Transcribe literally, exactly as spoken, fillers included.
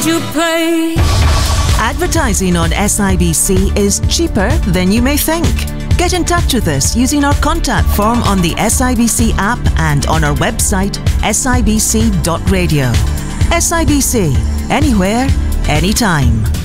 You pay. Advertising on S I B C is cheaper than you may think. Get in touch with us using our contact form on the S I B C app and on our website S I B C dot radio. S I B C, anywhere, anytime.